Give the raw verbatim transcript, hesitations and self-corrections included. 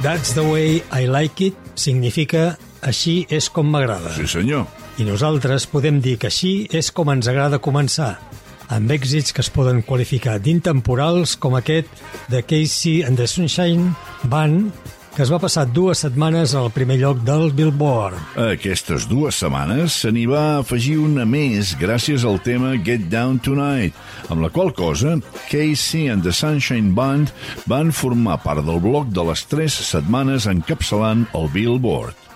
That's the way I like it significa així és com m'agrada. Sí, senyor. I nosaltres podem dir que així és com ens agrada començar, amb èxits que es poden qualificar d'intemporals com aquest de Casey and the Sunshine Band, que es va passar dues setmanes al primer lloc del Billboard. Aquestes dues setmanes se n'hi va afegir una més gràcies al tema Get Down Tonight, amb la qual cosa Casey and the Sunshine Band van formar part del bloc de les tres setmanes encapçalant el Billboard.